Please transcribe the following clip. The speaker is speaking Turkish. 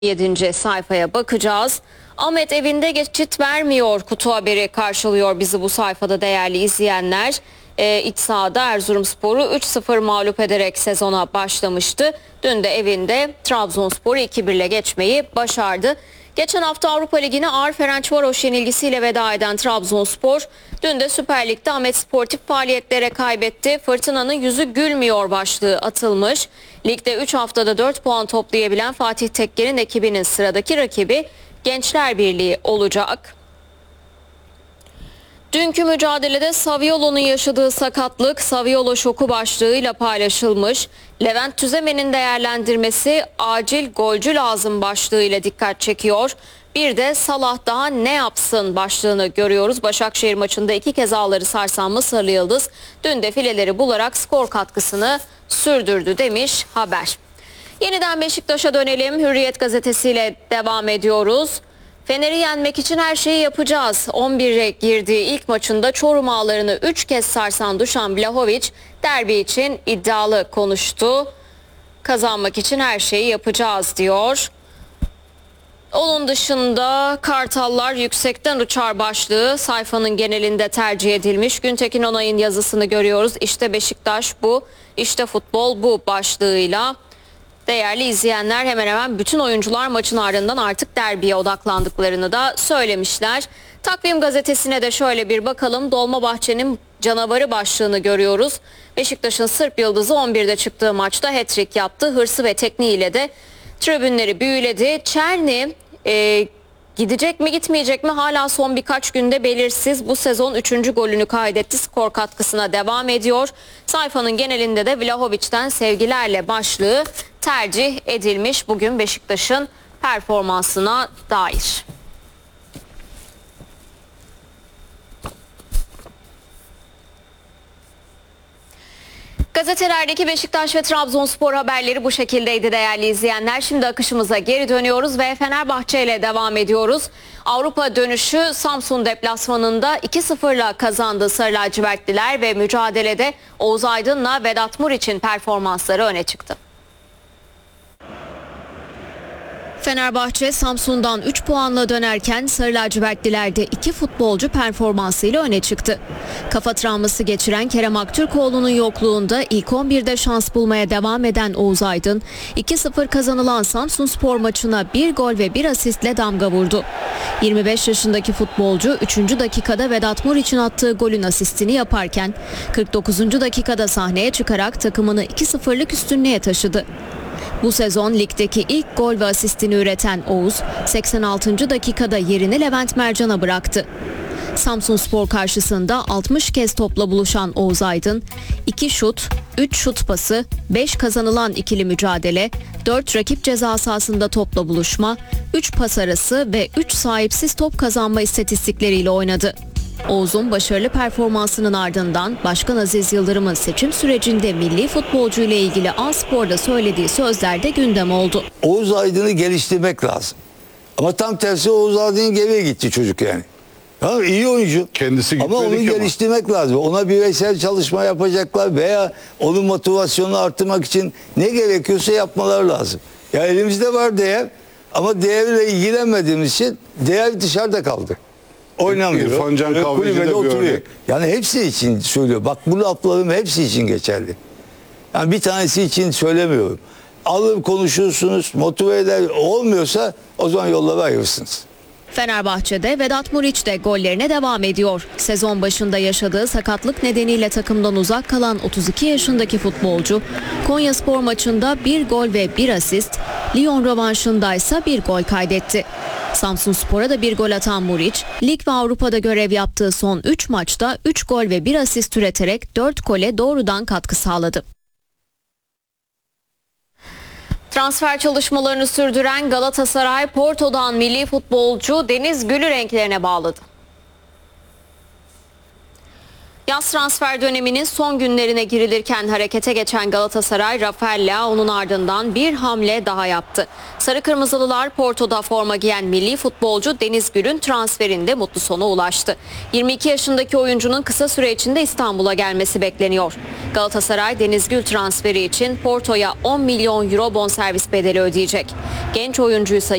7. sayfaya bakacağız. Ahmet evinde geçit vermiyor kutu haberi karşılıyor bizi bu sayfada değerli izleyenler. İç sahada Erzurumspor'u 3-0 mağlup ederek sezona başlamıştı. Dün de evinde Trabzonspor'u 2-1 ile geçmeyi başardı. Geçen hafta Avrupa Ligi'ne ağır Ferencvaroş yenilgisiyle veda eden Trabzonspor, dün de Süper Lig'de Ahmet sportif faaliyetlere kaybetti. Fırtınanın yüzü gülmüyor başlığı atılmış. Ligde 3 haftada 4 puan toplayabilen Fatih Tekke'nin ekibinin sıradaki rakibi Gençler Birliği olacak. Dünkü mücadelede Saviolo'nun yaşadığı sakatlık Saviolo şoku başlığıyla paylaşılmış. Levent Tüzemen'in değerlendirmesi acil golcü lazım başlığıyla dikkat çekiyor. Bir de Salah daha ne yapsın başlığını görüyoruz. Başakşehir maçında 2 kez ağları sarsan Mısırlı Yıldız dün de fileleri bularak skor katkısını sürdürdü demiş haber. Yeniden Beşiktaş'a dönelim. Hürriyet gazetesiyle devam ediyoruz. Fener'i yenmek için her şeyi yapacağız. 11'e girdiği ilk maçında Çorum ağlarını 3 kez sarsan Dušan Vlahović derbi için iddialı konuştu. Kazanmak için her şeyi yapacağız diyor. Onun dışında Kartallar yüksekten uçar başlığı sayfanın genelinde tercih edilmiş. Güntekin Onay'ın yazısını görüyoruz. İşte Beşiktaş bu, işte futbol bu başlığıyla. Değerli izleyenler, hemen hemen bütün oyuncular maçın ardından artık derbiye odaklandıklarını da söylemişler. Takvim gazetesine de şöyle bir bakalım. Dolmabahçe'nin canavarı başlığını görüyoruz. Beşiktaş'ın Sırp Yıldızı 11'de çıktığı maçta hat-trick yaptı. Hırsı ve tekniğiyle de tribünleri büyüledi. Çerni gidecek mi gitmeyecek mi hala son birkaç günde belirsiz. Bu sezon 3. golünü kaydetti. Skor katkısına devam ediyor. Sayfanın genelinde de Vlahović'ten sevgilerle başlığı tercih edilmiş bugün Beşiktaş'ın performansına dair. Gazetelerdeki Beşiktaş ve Trabzonspor haberleri bu şekildeydi değerli izleyenler. Şimdi akışımıza geri dönüyoruz ve Fenerbahçe ile devam ediyoruz. Avrupa dönüşü Samsun deplasmanında 2-0'la kazandı Sarı Lacivertliler ve mücadelede Oğuz Aydın'la Vedat Muriç'in performansları öne çıktı. Fenerbahçe Samsun'dan 3 puanla dönerken Sarı Lacivertlilerde 2 futbolcu performansıyla öne çıktı. Kafa travması geçiren Kerem Aktürkoğlu'nun yokluğunda ilk 11'de şans bulmaya devam eden Oğuz Aydın, 2-0 kazanılan Samsunspor maçına 1 gol ve 1 asistle damga vurdu. 25 yaşındaki futbolcu 3. dakikada Vedat Muriç'in attığı golün asistini yaparken 49. dakikada sahneye çıkarak takımını 2-0'lık üstünlüğe taşıdı. Bu sezon ligdeki ilk gol ve asistini üreten Oğuz 86. dakikada yerini Levent Mercan'a bıraktı. Samsunspor karşısında 60 kez topla buluşan Oğuz Aydın 2 şut, 3 şut pası, 5 kazanılan ikili mücadele, 4 rakip ceza sahasında topla buluşma, 3 pas arası ve 3 sahipsiz top kazanma istatistikleriyle oynadı. Oğuz'un başarılı performansının ardından Başkan Aziz Yıldırım'ın seçim sürecinde milli futbolcu ile ilgili A-Spor'da söylediği sözler de gündem oldu. Oğuz Aydın'ı geliştirmek lazım. Ama tam tersi Oğuz Aydın geriye gitti çocuk yani. Ya iyi oyuncu. Kendisi ama onu geliştirmek lazım. Ona bireysel çalışma yapacaklar veya onun motivasyonunu arttırmak için ne gerekiyorsa yapmaları lazım. Ya elimizde var değer ama değerle ilgilenmediğimiz için değer dışarıda kaldı. Oynamıyor. İrfan Can Kahveci de bir örnek. Yani hepsi için söylüyor. Bak bu laflarım hepsi için geçerli. Yani bir tanesi için söylemiyorum. Alır konuşursunuz, motive eder, olmuyorsa o zaman yolları ayırırsınız. Fenerbahçe'de Vedat Muriç de gollerine devam ediyor. Sezon başında yaşadığı sakatlık nedeniyle takımdan uzak kalan 32 yaşındaki futbolcu Konyaspor maçında 1 gol ve 1 asist, Lyon rövanşında ise 1 gol kaydetti. Samsunspor'a da 1 gol atan Muriç, lig ve Avrupa'da görev yaptığı son 3 maçta 3 gol ve 1 asist üreterek 4 gole doğrudan katkı sağladı. Transfer çalışmalarını sürdüren Galatasaray, Porto'dan milli futbolcu Deniz Gül'ü renklerine bağladı. Yaz transfer döneminin son günlerine girilirken harekete geçen Galatasaray, Rafael Leao'nun ardından bir hamle daha yaptı. Sarı Kırmızılılar Porto'da forma giyen milli futbolcu Deniz Gül'ün transferinde mutlu sona ulaştı. 22 yaşındaki oyuncunun kısa süre içinde İstanbul'a gelmesi bekleniyor. Galatasaray Deniz Gül transferi için Porto'ya 10 milyon euro bonservis bedeli ödeyecek. Genç oyuncuysa